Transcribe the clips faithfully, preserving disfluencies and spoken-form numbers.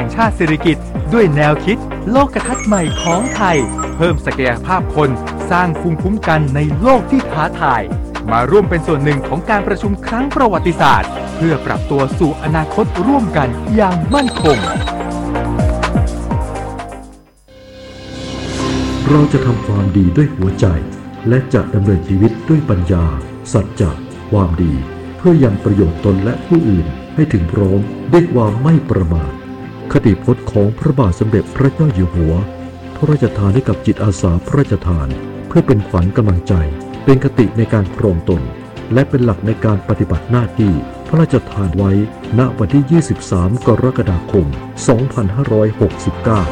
งชาติสิริกิติ์ด้วยแนวคิดโลกทัศน์ใหม่ของไทยเพิ่มศักยภาพคนสร้างภูมิคุ้มกันในโลกที่ท้าทายมาร่วมเป็นส่วนหนึ่งของการประชุมครั้งประวัติศาสตร์เพื่อปรับตัวสู่อนาคตร่วมกันอย่างมั่นคงเราจะทำความดีด้วยหัวใจและจะดำเนินชีวิตด้วยปัญญาสัจจะความดีเพื่อยังประโยชน์ตนและผู้อื่นให้ถึงพร้อมด้วยความไม่ประมาทคติพจน์ของพระบาทสมเด็จพระเจ้าอยู่หัวพระราชทานให้กับจิตอาสาพระราชทานเพื่อเป็นขวัญกำลังใจเป็นคติในการครองตนและเป็นหลักในการปฏิบัติหน้าที่พระราชทานไว้ณวันที่ยี่สิบสามกรกฎาคมสองพันห้าร้อยหกสิบเก้า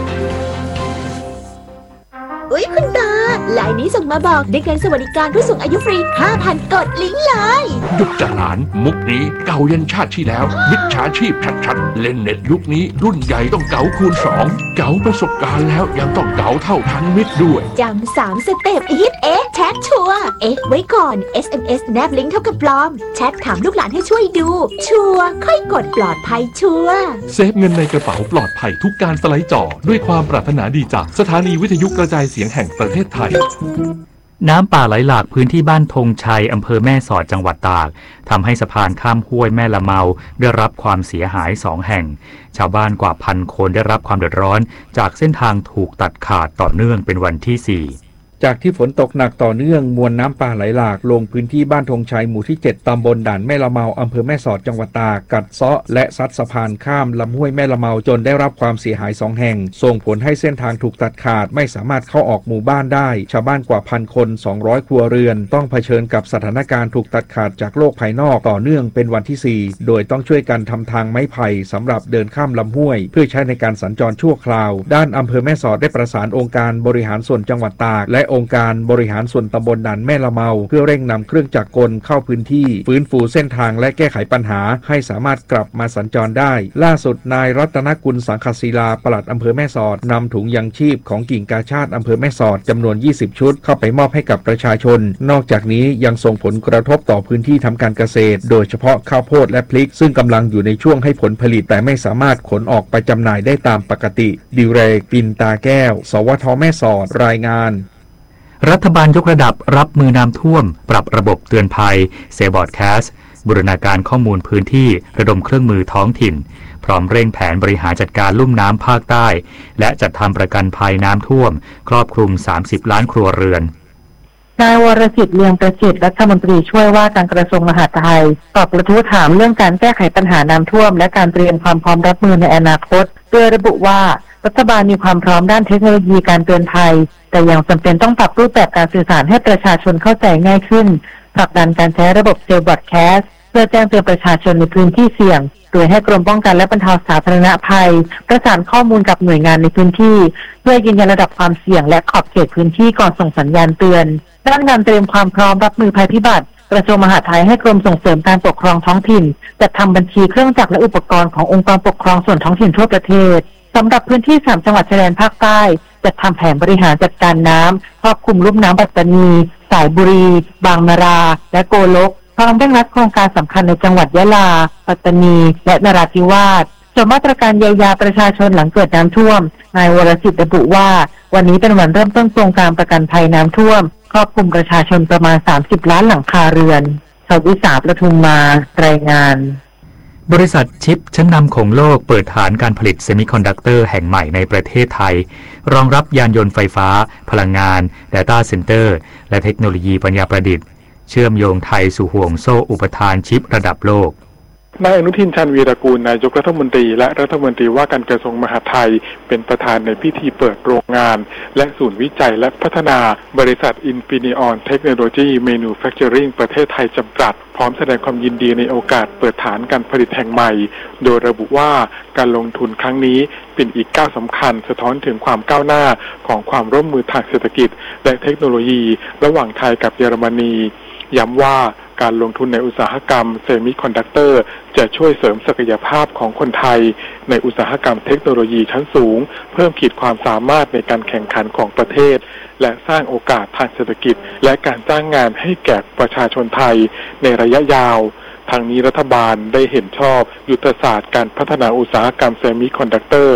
อุ๊ยคุณตาลายนี้ส่งมาบอกได้เงินสวัสดิการผู้สูงอายุฟรี ห้าพัน กดลิงก์เลยหยุดจ่าหลานมุกนี้เก่ายันชาติที่แล้วมิจฉาชีพชัดๆเล่นเน็ตยุคนี้รุ่นใหญ่ต้องเก๋าคูณสองเก๋าประสบการณ์แล้วยังต้องเก๋าเท่าทันมิตรด้วยจำสามสเต็ปฮิตเอ๊ะแชทชัวร์เอ๊ะไว้ก่อน เอส เอ็ม เอส แนบลิงก์เท่ากับปลอมแชทถามลูกหลานให้ช่วยดูชัวร์ค่อยกดปลอดภัยชัวร์เซฟเงินในกระเป๋าปลอดภัยทุกการสไลด์จอด้วยความปรารถนาดีจากสถานีวิทยุกระจายเสียงแห่งประเทศไทยน้ำป่าไหลหลากพื้นที่บ้านธงชัยอำเภอแม่สอดจังหวัดตากทำให้สะพานข้ามห้วยแม่ละเมาได้รับความเสียหายสองแห่งชาวบ้านกว่าพันคนได้รับความเดือดร้อนจากเส้นทางถูกตัดขาดต่อเนื่องเป็นวันที่สี่จากที่ฝนตกหนักต่อเนื่องมวลน้ำป่าไหลหลากลงพื้นที่บ้านธงชัยหมู่ที่เจ็ดตำบลด่านแม่ละเมาอำเภอแม่สอดจังหวัดตากกัดเซาะและซัดสะพานข้ามลำห้วยแม่ละเมาจนได้รับความเสียหายสองแห่งส่งผลให้เส้นทางถูกตัดขาดไม่สามารถเข้าออกหมู่บ้านได้ชาวบ้านกว่าพันคนสองร้อยครัวเรือนต้องเผชิญกับสถานการณ์ถูกตัดขาดจากโลกภายนอกต่อเนื่องเป็นวันที่สี่โดยต้องช่วยกันทำทางไม้ไผ่สำหรับเดินข้ามลำห้วยเพื่อใช้ในการสัญจรชั่วคราวด้านอำเภอแม่สอดได้ประสานองค์การบริหารส่วนจังหวัดตากและองค์การบริบริหารส่วนตำบลด่านแม่ละเมาเพื่อเร่งนำเครื่องจักรกลเข้าพื้นที่ฟื้นฟูเส้นทางและแก้ไขปัญหาให้สามารถกลับมาสัญจรได้ล่าสุดนายรัตนกุลสังคศิลาปลัดอำเภอแม่สอดนำถุงยังชีพของกิ่งกาชาดอำเภอแม่สอดจำนวนยี่สิบชุดเข้าไปมอบให้กับประชาชนนอกจากนี้ยังส่งผลกระทบต่อพื้นที่ทำการเกษตรโดยเฉพาะข้าวโพดและพริกซึ่งกำลังอยู่ในช่วงให้ผลผลิตแต่ไม่สามารถขนออกไปจำหน่ายได้ตามปกติดิเรกปินตาแก้วสวทแม่สอดรายงานรัฐบาลยกระดับรับมือน้ำท่วมปรับระบบเตือนภัยเซลบอร์ดแคสบูรณาการข้อมูลพื้นที่ระดมเครื่องมือท้องถิ่นพร้อมเร่งแผนบริหารจัดการลุ่มน้ำภาคใต้และจัดทำประกันภัยน้ำท่วมครอบคลุมสามสิบล้านครัวเรือนนายวรสิทธิ์เลียงประสิทธิ์รัฐมนตรีช่วยว่าการกระทรวงมหาดไทยตอบกระทู้ถามเรื่องการแก้ไขปัญหาน้ำท่วมและการเตรียมความพร้อมรับมือในอนาคตโดยระบุว่ารัฐบาลมีความพร้อมด้านเทคโนโลยีการเตือนภัยแต่ยังจำเป็นต้องปรับรูปแบบการสื่อสารให้ประชาชนเข้าใจง่ายขึ้นผลักดันการใช้ระบบเซลล์บอร์ดแคสต์เพื่อแจ้งเตือนประชาชนในพื้นที่เสี่ยงโดยให้กรมป้องกันและบรรเทาสาธารณภัยประสานข้อมูลกับหน่วยงานในพื้นที่เพื่อยืนยันระดับความเสี่ยงและขอบเขตพื้นที่ก่อนส่งสัญญาณเตือนด้านการเตรียมความพร้อมรับมือภัยพิบัติกระทรวงมหาดไทยให้กรมส่งเสริมการปกครองท้องถิ่นจัดทำบัญชีเครื่องจักรและอุปกรณ์ขององค์กรปกครองส่วนท้องถิ่นทั่วประเทศสำหรับพื้นที่สามจังหวัดชายแดนภาคใต้จัดทำแผนบริหารจัดการน้ำครอบคลุมลุ่มน้ำปัตตานีสายบุรีบางนาราและโกลกพร้อมเร่งรัดโครงการสำคัญในจังหวัดยะลาปัตตานีและนราธิวาสส่วนมาตรการเยียวยาประชาชนหลังเกิดน้ำท่วมนายวรสิทธิ์ระบุว่าวันนี้เป็นวันเริ่มต้นโครงการประกันภัยน้ำท่วมครอบคลุมประชาชนประมาณสามสิบล้านหลังคาเรือนชาววิสาประทุมมารายงานบริษัทชิปชั้นนำของโลกเปิดฐานการผลิตเซมิคอนดักเตอร์แห่งใหม่ในประเทศไทยรองรับยานยนต์ไฟฟ้าพลังงาน Data Center และเทคโนโลยีปัญญาประดิษฐ์เชื่อมโยงไทยสู่ห่วงโซ่อุปทานชิประดับโลกนายอนุทินชาญวีรกูลนายกรัฐมนตรีและรัฐมนตรีว่าการกระทรวงมหาดไทยเป็นประธานในพิธีเปิดโรงงานและศูนย์วิจัยและพัฒนาบริษัท Infineon Technology Manufacturing ประเทศไทยจำกัดพร้อมแสดงความยินดีในโอกาสเปิดฐานการผลิตแห่งใหม่โดยระบุว่าการลงทุนครั้งนี้เป็นอีกก้าวสำคัญสะท้อนถึงความก้าวหน้าของความร่วมมือทางเศรษฐกิจและเทคโนโลยีระหว่างไทยกับเยอรมนีย้ำว่าการลงทุนในอุตสาหกรรมเซมิคอนดักเตอร์จะช่วยเสริมศักยภาพของคนไทยในอุตสาหกรรมเทคโนโลยีชั้นสูงเพิ่มขีดความสามารถในการแข่งขันของประเทศและสร้างโอกาสทางเศรษฐกิจและการจ้างงานให้แก่ประชาชนไทยในระยะยาวทางนี้รัฐบาลได้เห็นชอบยุทธศาสตร์การพัฒนาอุตสาหกรรมเซมิคอนดักเตอร์